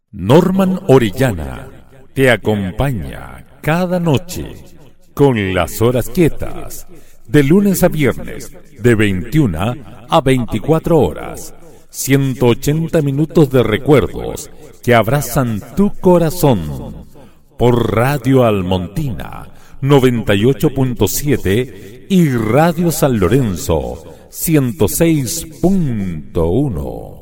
Norman Orellana te acompaña cada noche con las horas quietas, de lunes a viernes, de 21 a 24 horas. 180 minutos de recuerdos que abrazan tu corazón. Por Radio Almontina 98.7 y Radio San Lorenzo 106.1.